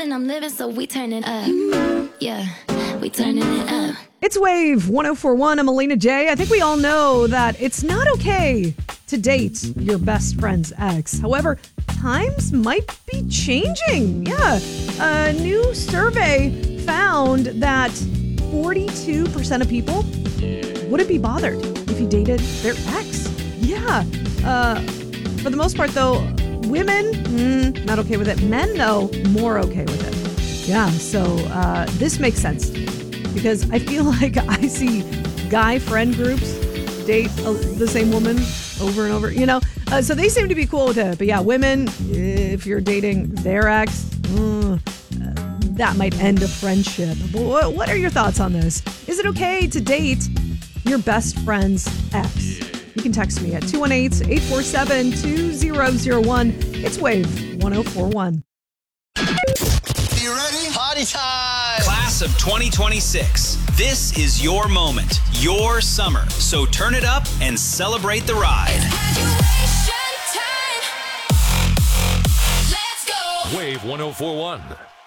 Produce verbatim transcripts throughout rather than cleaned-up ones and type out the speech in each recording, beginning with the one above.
and I'm living, so we turning up. Yeah, we turning it up. It's Wave one oh four point one. I'm Alina J. I think we all know that it's not okay to date your best friend's ex. However, times might be changing. Yeah. A new survey found that forty-two percent of people wouldn't be bothered if you dated their ex. Yeah. Uh, for the most part, though, women, mm, not okay with it. Men, though, more okay with it. Yeah. So uh, this makes sense. Because I feel like I see guy friend groups date uh, the same woman over and over, you know? Uh, so they seem to be cool with it. But yeah, women, if you're dating their ex, uh, that might end a friendship. What, what are your thoughts on this? Is it okay to date your best friend's ex? You can text me at two one eight, eight four seven, two zero zero one. It's Wave one oh four point one. You ready? Party time! Class of twenty twenty-six. This is your moment, your summer. So turn it up and celebrate the ride. Graduation time. Let's go. Wave one oh four point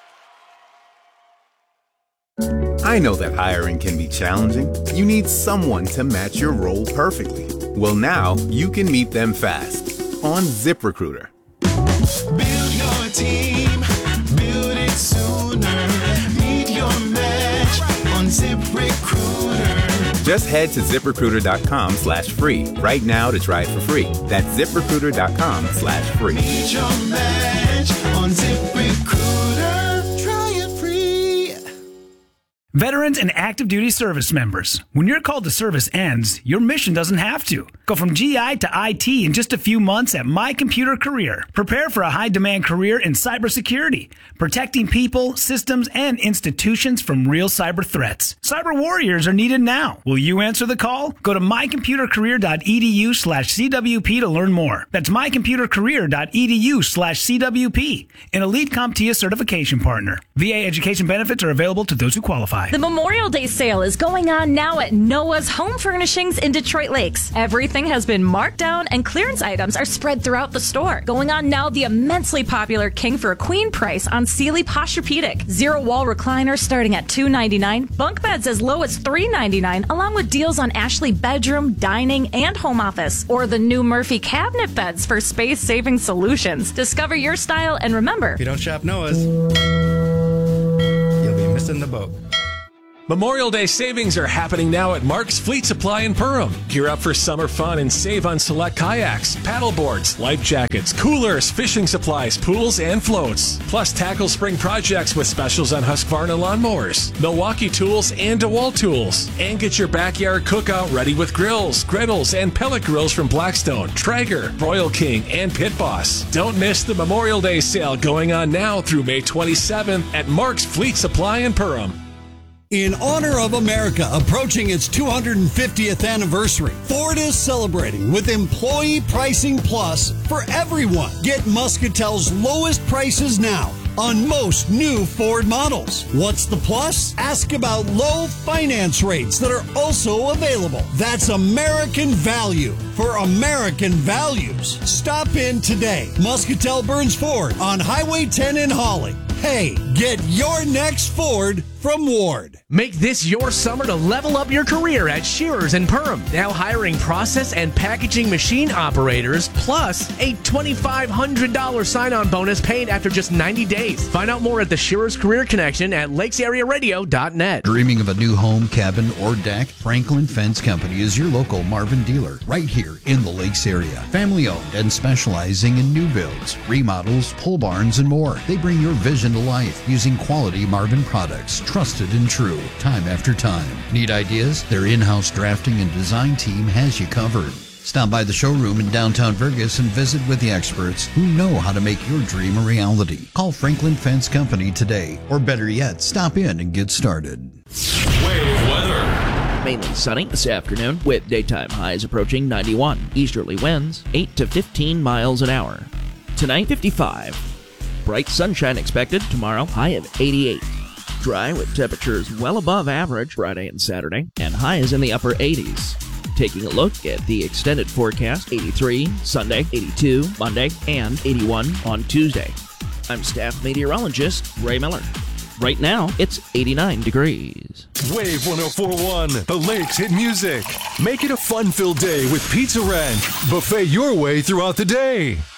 one. I know that hiring can be challenging. You need someone to match your role perfectly. Well, now you can meet them fast on ZipRecruiter. Build your team. Build it sooner. Meet your match on ZipRecruiter. Just head to ZipRecruiter.com slash free right now to try it for free. That's ZipRecruiter.com slash free. Meet your match on ZipRecruiter. Try it free. Veterans and active duty service members, when your call to service ends, your mission doesn't have to. Go from G I to I T in just a few months at My Computer Career. Prepare for a high-demand career in cybersecurity, protecting people, systems, and institutions from real cyber threats. Cyber warriors are needed now. Will you answer the call? Go to mycomputercareer.edu slash CWP to learn more. That's mycomputercareer.edu slash CWP, an Elite CompTIA certification partner. V A education benefits are available to those who qualify. The Memorial Day sale is going on now at Noah's Home Furnishings in Detroit Lakes. Everything has been marked down and clearance items are spread throughout the store. Going on now, the immensely popular King for a Queen price on Sealy Posturepedic. Zero wall recliners starting at two ninety-nine, bunk beds as low as three ninety-nine, along with deals on Ashley bedroom, dining, and home office. Or the new Murphy cabinet beds for space-saving solutions. Discover your style and remember, if you don't shop Noah's, you'll be missing the boat. Memorial Day savings are happening now at Mark's Fleet Supply in Perham. Gear up for summer fun and save on select kayaks, paddle boards, life jackets, coolers, fishing supplies, pools, and floats. Plus tackle spring projects with specials on Husqvarna lawnmowers, Milwaukee tools, and DeWalt tools. And get your backyard cookout ready with grills, griddles, and pellet grills from Blackstone, Traeger, Royal King, and Pit Boss. Don't miss the Memorial Day sale going on now through May twenty-seventh at Mark's Fleet Supply in Perham. In honor of America approaching its two hundred fiftieth anniversary, Ford is celebrating with Employee Pricing Plus for everyone. Get Muscatel's lowest prices now on most new Ford models. What's the plus? Ask about low finance rates that are also available. That's American value for American values. Stop in today. Muscatel Burns Ford on Highway ten in Holly. Hey, get your next Ford from Ward. Make this your summer to level up your career at Shearers in Perham. Now hiring process and packaging machine operators, plus a twenty-five hundred dollars sign-on bonus paid after just ninety days. Find out more at the Shearers Career Connection at lakes area radio dot net. Dreaming of a new home, cabin, or deck? Franklin Fence Company is your local Marvin dealer right here in the Lakes area. Family owned and specializing in new builds, remodels, pole barns, and more. They bring your vision to life using quality Marvin products, trusted and true, time after time. Need ideas? Their in-house drafting and design team has you covered. Stop by the showroom in downtown Vegas and visit with the experts who know how to make your dream a reality. Call Franklin Fence Company today, or better yet, stop in and get started. Wave weather. Mainly sunny this afternoon with daytime highs approaching ninety-one. Easterly winds eight to fifteen miles an hour. Tonight, fifty-five. Bright sunshine expected tomorrow, high of eighty-eight. Dry with temperatures well above average Friday and Saturday, and highs in the upper eighties. Taking a look at the extended forecast, eighty-three Sunday, eighty-two Monday, and eighty-one on Tuesday. I'm staff meteorologist Ray Miller. Right now, it's eighty-nine degrees. Wave one oh four point one, the Lakes hit music. Make it a fun-filled day with Pizza Ranch. Buffet your way throughout the day.